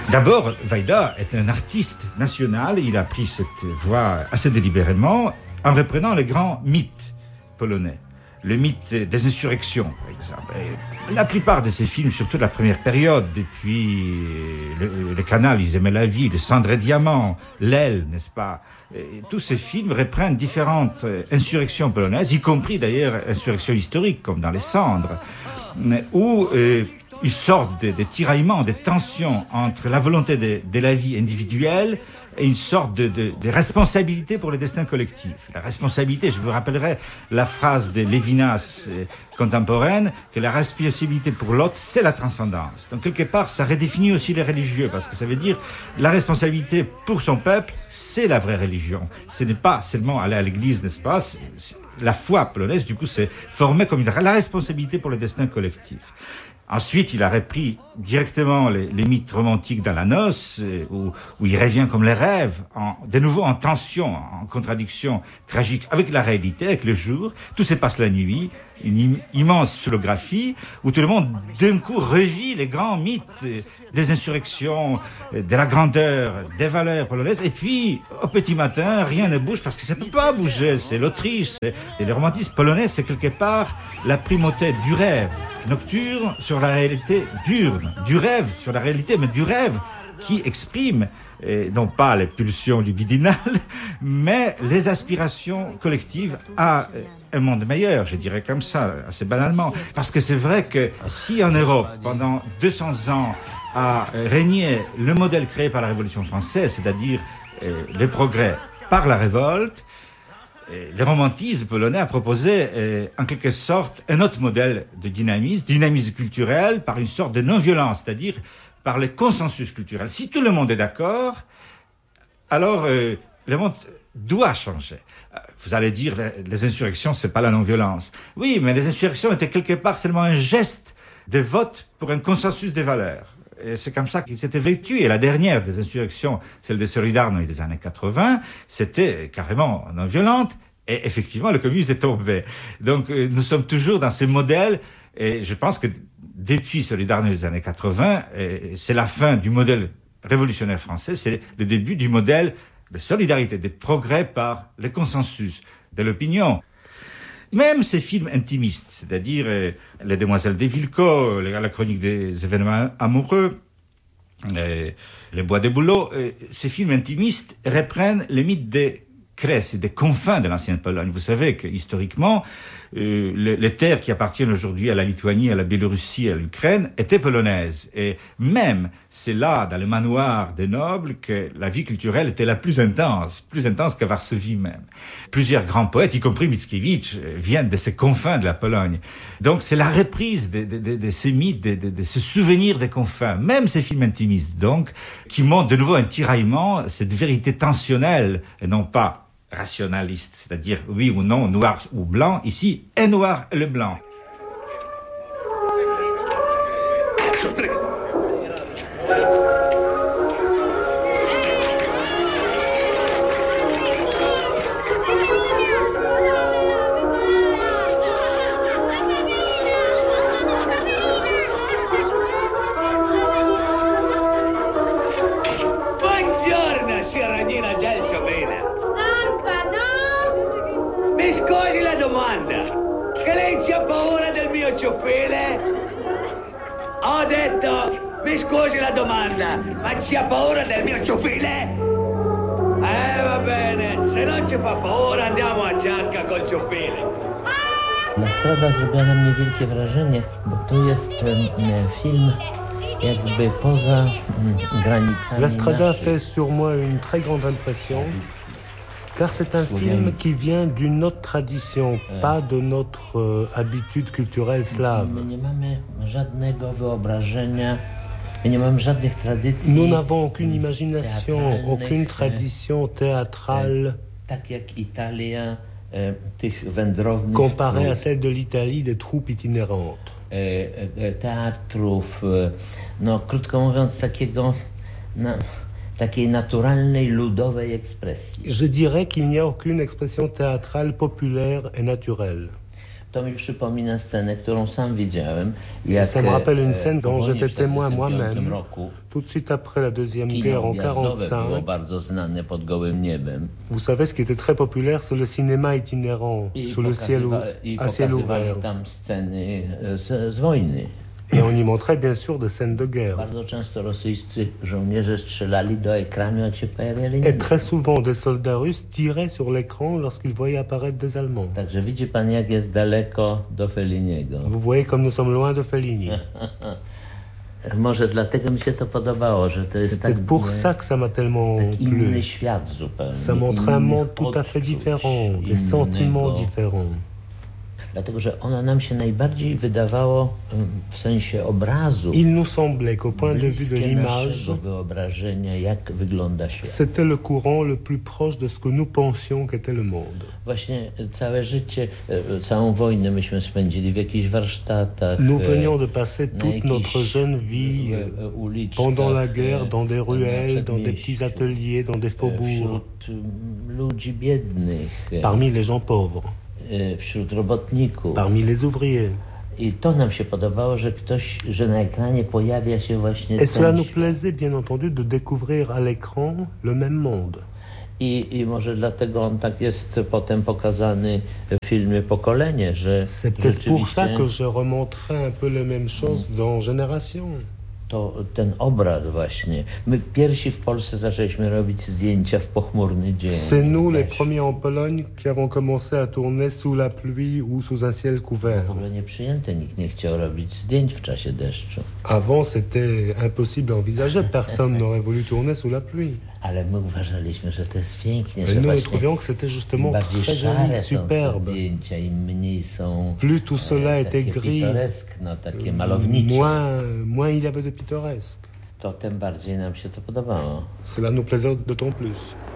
D'abord, Wajda est un artiste national. Il a pris cette voie assez délibérément en reprenant les grands mythes polonais. Le mythe des insurrections, par exemple. Et la plupart de ces films, surtout de la première période, depuis le Canal, ils aimaient la vie, le Cendre et Diamant, L'aile, n'est-ce pas? Et tous ces films reprennent différentes insurrections polonaises, y compris d'ailleurs insurrections historiques, comme dans Les Cendres, où ils sortent des tiraillements, des tensions entre la volonté de la vie individuelle et une sorte de responsabilité pour le destin collectif. La responsabilité, je vous rappellerai la phrase de Lévinas contemporaine, que la responsabilité pour l'autre, c'est la transcendance. Donc quelque part, ça redéfinit aussi les religieux, parce que ça veut dire la responsabilité pour son peuple, c'est la vraie religion. Ce n'est pas seulement aller à l'église, n'est-ce pas? La foi polonaise, du coup, c'est formé comme la responsabilité pour le destin collectif. Ensuite, il a repris directement les mythes romantiques dans la noce, où il revient comme les rêves, de nouveau en tension, en contradiction tragique avec la réalité, avec le jour. Tout se passe la nuit, une immense solographie, où tout le monde, d'un coup, revit les grands mythes des insurrections, de la grandeur, des valeurs polonaises. Et puis, au petit matin, rien ne bouge, parce que ça ne peut pas bouger. C'est l'Autriche. Et le romantisme polonais, c'est quelque part la primauté du rêve nocturne sur la réalité diurne, du rêve sur la réalité, mais du rêve qui exprime, non pas les pulsions libidinales, mais les aspirations collectives à un monde meilleur, je dirais comme ça, assez banalement. Parce que c'est vrai que si en Europe, pendant 200 ans, a régné le modèle créé par la Révolution française, c'est-à-dire les progrès par la révolte, le romantisme polonais a proposé en quelque sorte un autre modèle de dynamisme culturel par une sorte de non-violence, c'est-à-dire par le consensus culturel. Si tout le monde est d'accord, alors le monde doit changer. Vous allez dire, les insurrections, c'est pas la non-violence. Oui, mais les insurrections étaient quelque part seulement un geste de vote pour un consensus des valeurs. Et c'est comme ça qu'il s'était vécu. Et la dernière des insurrections, celle de Solidarność des années 80, c'était carrément non-violente. Et effectivement, le communisme est tombé. Donc, nous sommes toujours dans ces modèles. Et je pense que depuis Solidarność des années 80, c'est la fin du modèle révolutionnaire français. C'est le début du modèle de solidarité, de progrès par le consensus de l'opinion. Même ces films intimistes, c'est-à-dire Les Demoiselles des Wilko, la chronique des événements amoureux, Les Bois des Bouleaux, ces films intimistes reprennent les mythes des Kresy, des confins de l'ancienne Pologne. Vous savez que historiquement, les terres qui appartiennent aujourd'hui à la Lituanie, à la Biélorussie, à l'Ukraine, étaient polonaises. Et même, c'est là, dans le manoir des nobles, que la vie culturelle était la plus intense qu'à Varsovie même. Plusieurs grands poètes, y compris Mickiewicz, viennent de ces confins de la Pologne. Donc c'est la reprise de ces mythes, de ce souvenir des confins, même ces films intimistes, donc, qui montrent de nouveau un tiraillement, cette vérité tensionnelle, et non pas rationaliste, c'est-à-dire oui ou non, noir ou blanc. Ici, est noir et le blanc. Ho detto, mi scusi la domanda, ma ci ha paura del mio ciuffile? Va bene, se non ci fa paura andiamo a Ciarka col ciuffile. La strada zrobiła na mnie wielkie wrażenie, bo to jest film jakby poza granicami. La Strada fait sur moi une très grande impression, car c'est un film qui vient d'une autre tradition, pas de notre habitude culturelle slave. Nous n'avons aucune imagination, aucune tradition théâtrale comparée à celle de l'Italie des troupes itinérantes. Teatrów, no krótko mówiąc takiej naturalnej, ludowej ekspresji. Je dirais qu'il n'y a aucune expression théâtrale populaire et naturelle. To mi przypomina scenę, którą sam widziałem. Ça me rappelle une scène dont j'étais témoin moi-même, tout de suite après la Deuxième Guerre en 1945. Bardzo znane pod gołym niebem. Vous savez, ce qui était très populaire, c'est le cinéma itinérant, sous le ciel à ciel ouvert. Tam sceny z wojny. Et on y montrait bien sûr des scènes de guerre. Bardzo często rosyjscy żołnierze strzelali do ekranu, jak się pojawiali Et Niemcy. très souvent, des soldats russes tiraient sur l'écran lorsqu'ils voyaient apparaître des Allemands. Także widzi pan, jak jest daleko do Felliniego. Vous voyez comme nous sommes loin de Fellini. Może dlatego mi się to podobało, że to jest tak C'est pour ça que ça m'a tellement inny plu. świat zupełnie. Ça montre un innych monde tout à fait odczuć, différent, des innego. sentiments différents. Dlatego, że ono nam się najbardziej wydawało w sensie obrazu. Il nous semblait qu'au point de vue de bliskie l'image, naszego wyobrażenia, jak wygląda świat. c'était le courant le plus proche de ce que nous pensions qu'était le monde. Właśnie całe życie, całą wojnę myśmy spędzili w jakichś warsztatach. Nous venions de passer na toute jakichś, notre jeune vie uliczkach, pendant la guerre dans des ruelles, na dans des petits przedmieściu, ateliers, dans des faubourgs, wśród ludzi biednych, parmi les gens pauvres, wśród robotników. parmi les ouvriers. I to nam się podobało, że na ekranie pojawia się właśnie Et cela ten nous świat. plaisait bien entendu de découvrir à l'écran le même monde. I może dlatego on tak jest potem pokazany w filmie Pokolenie, że C'est peut-être pour ça rzeczywiście que je remonterai un peu les mêmes choses dans Génération. to ten obraz właśnie. My pierwsi w Polsce zaczęliśmy robić zdjęcia w pochmurny dzień. C'est nous les Też. premiers en Pologne qui avons commencé à tourner sous la pluie ou sous un ciel couvert. W ogóle nie przyjęte, nikt nie chciał robić zdjęć w czasie deszczu. Avant, c'était impossible à envisager. Personne n'aurait voulu tourner sous la pluie. Ale my uważaliśmy, że to jest pięknie, Mais że nous właśnie trouvions que c'était im justement bardziej très szare joli, są te superbe. zdjęcia, im mniej są Plus tout cela était takie gris, pittoreskno, takie malownicze, moins il y avait de pittoresque. to tym bardziej nam się to podobało. Cela nous plaisait d'autant plus.